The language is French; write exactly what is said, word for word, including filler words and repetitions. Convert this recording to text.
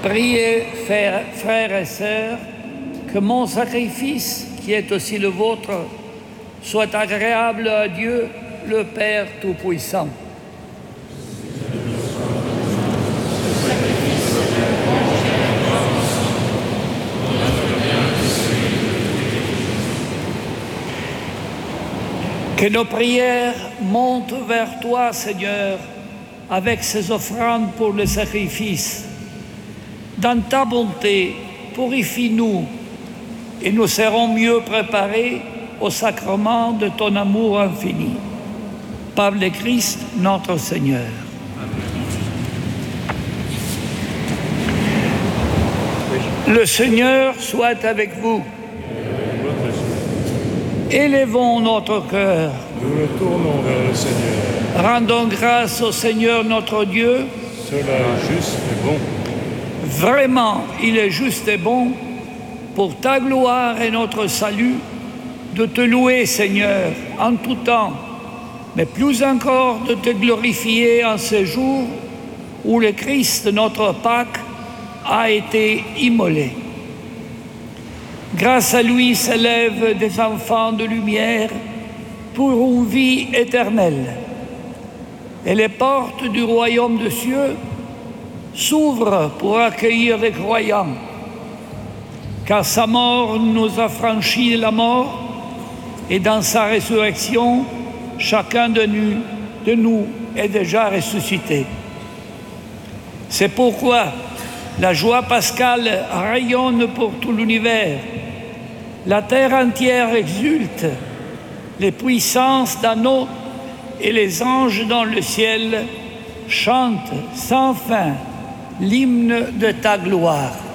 Priez, frères, frères et sœurs, que mon sacrifice, qui est aussi le vôtre, soit agréable à Dieu, le Père Tout-Puissant. Que nos prières montent vers toi, Seigneur, avec ces offrandes pour le sacrifice. Dans ta bonté, purifie-nous et nous serons mieux préparés au sacrement de ton amour infini. Par le Christ, notre Seigneur. Le Seigneur soit avec vous. Élevons notre cœur. Nous le tournons vers le Seigneur. Rendons grâce au Seigneur notre Dieu. Cela est juste et bon. Vraiment, il est juste et bon, pour ta gloire et notre salut, de te louer, Seigneur, en tout temps, mais plus encore de te glorifier en ce jour où le Christ, notre Pâque, a été immolé. Grâce à lui s'élèvent des enfants de lumière pour une vie éternelle. Et les portes du royaume des cieux s'ouvrent pour accueillir les croyants. Car sa mort nous a franchi la mort et dans sa résurrection, chacun de nous, de nous est déjà ressuscité. C'est pourquoi la joie pascale rayonne pour tout l'univers. La terre entière exulte, les puissances d'anneaux et les anges dans le ciel chantent sans fin l'hymne de ta gloire.